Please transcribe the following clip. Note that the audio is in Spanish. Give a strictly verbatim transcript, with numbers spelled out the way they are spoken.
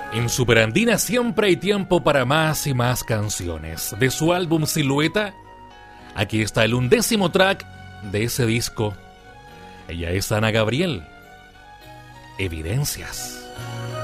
En Superandina siempre hay tiempo para más y más canciones. De su álbum Silueta, aquí está el undécimo track de ese disco. Ella es Ana Gabriel. Evidencias.